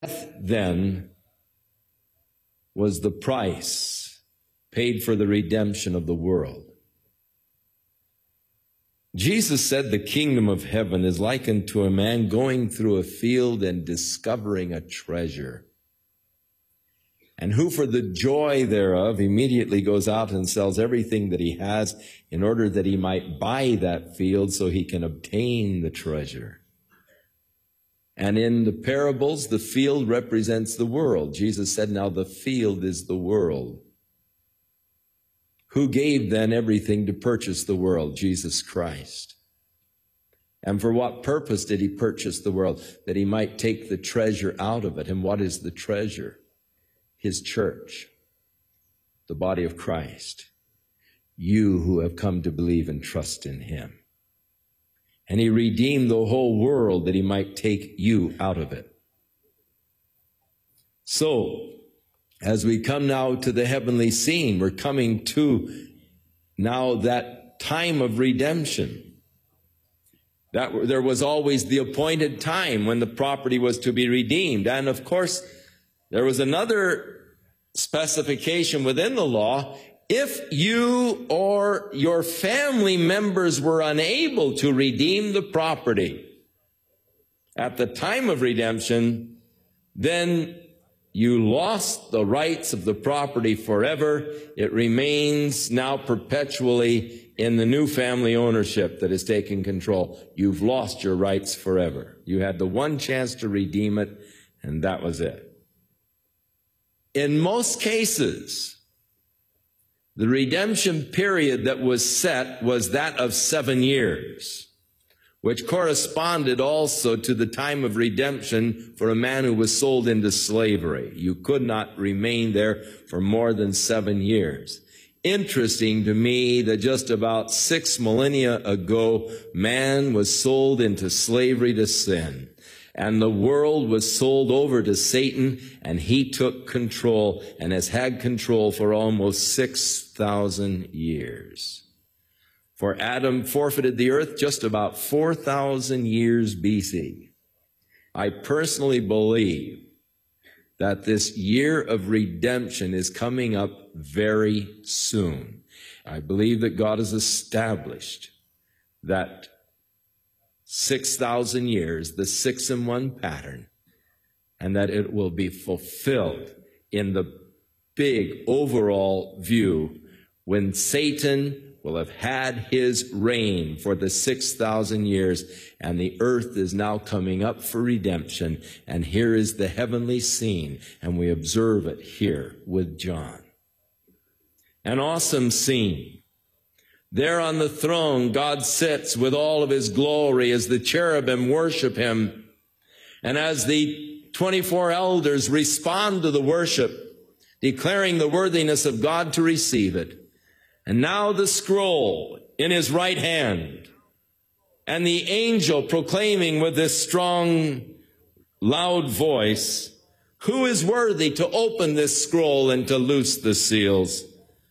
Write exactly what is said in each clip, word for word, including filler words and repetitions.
Death, then, was the price paid for the redemption of the world. Jesus said the kingdom of heaven is likened to a man going through a field and discovering a treasure, and who for the joy thereof immediately goes out and sells everything that he has in order that he might buy that field so he can obtain the treasure. And in the parables, the field represents the world. Jesus said, now the field is the world. Who gave then everything to purchase the world? Jesus Christ. And for what purpose did he purchase the world? That he might take the treasure out of it. And what is the treasure? His church, the body of Christ. You who have come to believe and trust in him. And he redeemed the whole world that he might take you out of it. So, as we come now to the heavenly scene, we're coming to now that time of redemption. That there was always the appointed time when the property was to be redeemed. And of course, there was another specification within the law. If you or your family members were unable to redeem the property at the time of redemption, then you lost the rights of the property forever. It remains now perpetually in the new family ownership that is taking control. You've lost your rights forever. You had the one chance to redeem it, and that was it. In most cases, the redemption period that was set was that of seven years, which corresponded also to the time of redemption for a man who was sold into slavery. You could not remain there for more than seven years. Interesting to me that just about six millennia ago, man was sold into slavery to sin. And the world was sold over to Satan, and he took control and has had control for almost six thousand years. For Adam forfeited the earth just about four thousand years B C. I personally believe that this year of redemption is coming up very soon. I believe that God has established that six thousand years, the six in one pattern, and that it will be fulfilled in the big overall view when Satan will have had his reign for the six thousand years, and the earth is now coming up for redemption, and here is the heavenly scene, and we observe it here with John. An awesome scene. There on the throne, God sits with all of his glory as the cherubim worship him. And as the twenty-four elders respond to the worship, declaring the worthiness of God to receive it. And now the scroll in his right hand, and the angel proclaiming with this strong, loud voice, who is worthy to open this scroll and to loose the seals?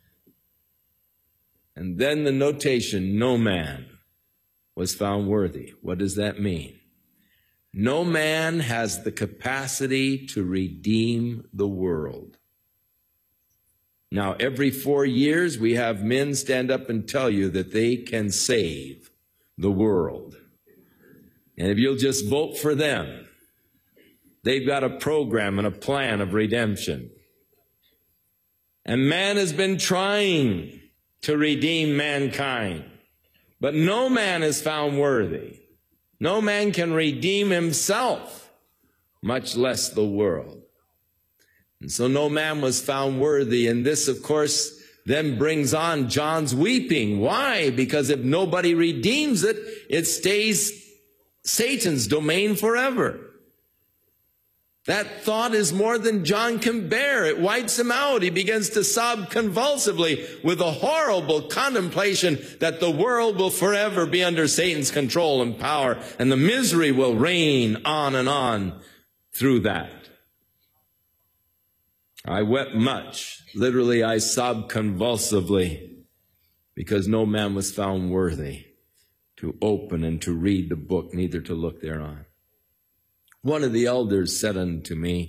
And then the notation, no man was found worthy. What does that mean? No man has the capacity to redeem the world. Now, every four years, we have men stand up and tell you that they can save the world. And if you'll just vote for them, they've got a program and a plan of redemption. And man has been trying to redeem mankind. But no man is found worthy. No man can redeem himself, much less the world. And so no man was found worthy. And this, of course, then brings on John's weeping. Why? Because if nobody redeems it, it stays Satan's domain forever. That thought is more than John can bear. It wipes him out. He begins to sob convulsively with a horrible contemplation that the world will forever be under Satan's control and power, and the misery will reign on and on through that. I wept much. Literally, I sobbed convulsively because no man was found worthy to open and to read the book, neither to look thereon. One of the elders said unto me,